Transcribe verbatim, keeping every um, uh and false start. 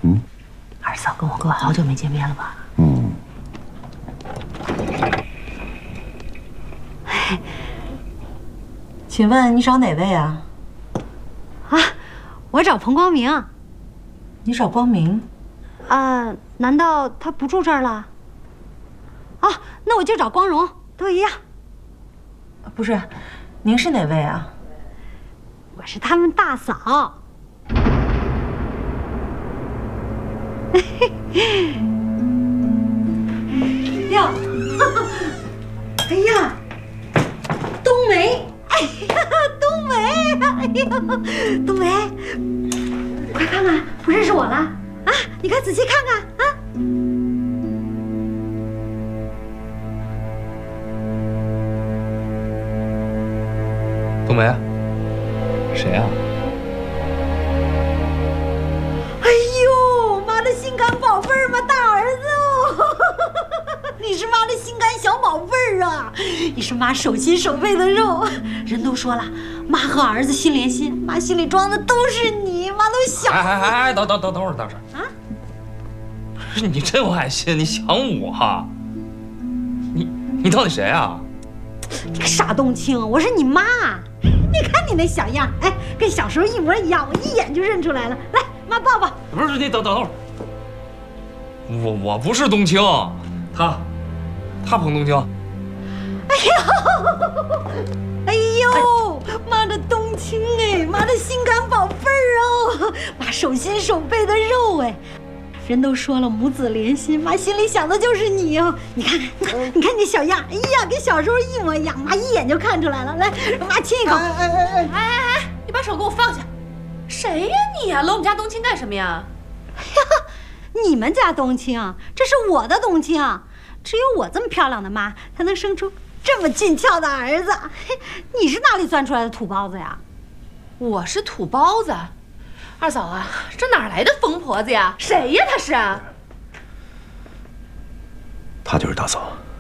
嗯， 二嫂跟我哥好久没见面了吧？ 嗯。 请问你找哪位啊？ 啊，我找彭光明。 你找光明？ 啊，难道他不住这儿了？啊，那我就找光荣，都一样。 不是，您是哪位啊？ 我是他们大嫂。哟，哎呀，冬梅，哎呀，冬梅，哎呀，冬梅，快看看，不认识我了啊？你快仔细看看啊！ 冬梅，谁啊？ 哎呦，妈的心肝宝贝儿嘛，大儿子哦！你是妈的心肝小宝贝儿啊！你是妈手心手背的肉。人都说了，妈和儿子心连心，妈心里装的都是你，妈都想。 哎哎哎，等等等等会儿，等会儿啊！不是你真有爱心，你想我哈？你你到底谁啊？ 你个傻冬青，我是你妈。你看你那小样，哎，跟小时候一模一样，我一眼就认出来了。来，妈抱抱。 不是你等等会儿，我我不是冬青，他他彭冬青。 哎呦，哎呦，妈的冬青哎，妈的心肝宝贝儿哦，妈手心手背的肉哎。人都说了母子连心，妈心里想的就是你哦。你看看，你看，你看你小样，哎呀，跟小时候一模一样，妈一眼就看出来了。来，妈亲一口。 哎哎哎哎哎哎！你把手给我放下！谁呀你呀？搂我们家冬青干什么呀？ 哎呀，你们家冬青，这是我的冬青，只有我这么漂亮的妈，才能生出这么俊俏的儿子。你是哪里钻出来的土包子呀？ 我是土包子。二嫂啊，这哪来的疯婆子呀？谁呀？他是？ 她就是大嫂。